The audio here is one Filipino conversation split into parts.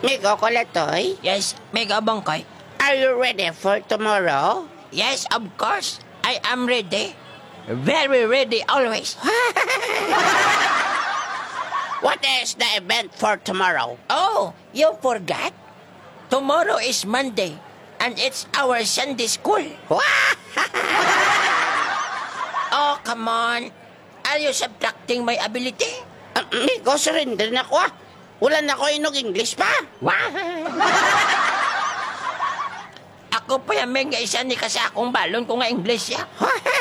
Migo Kolatoy, Yes, Mega Bangkay. are you ready for tomorrow? Yes, of course. I am ready. Very ready always. What is the event for tomorrow? Oh, you forgot? Tomorrow is Monday, and it's our Sunday school. Oh, come on. Are you subtracting my ability? Migo, surrender na ko ah. Wala na ko inog English pa. Ako pa yung nga isa ni kasakong balon ko nga English ya.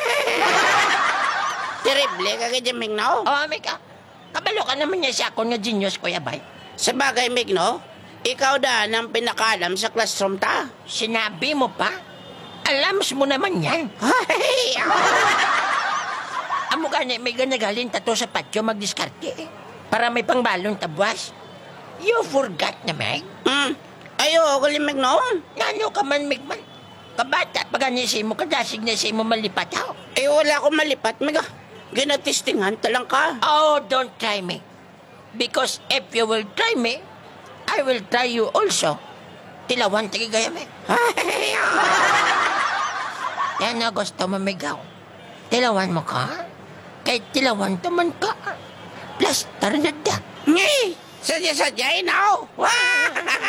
Terrible ka kaya Migno. Oh, Mika. Kabalo ka naman niya sa akong nga genius, Kuya Bay. Sa bagay, Migno, ikaw daan ang pinakalam sa classroom ta. Sinabi mo pa? Alams mo naman yan. Amo gani, may ganagalin tato sa patio magdiskarte. Para may pangbalong tabwas. You forgot na, Meg? Ayo, galing Migno. Nano ka man, Megman? Kabata, paganisay mo, kadasig na say mo malipat ako. Wala akong malipat, Migo. Ginatistingan talang ka. Oh, don't try me. Because if you will try me, I will try you also. Tilawan, tigigaya, Meg. Yan na gusto mo, Megaw. Tilawan mo ka? Kahit tilawan taman ka. Plaster na da. Sadya-sadya, inaw.